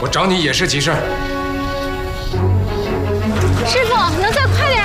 我找你也是急事。 师傅，能再快点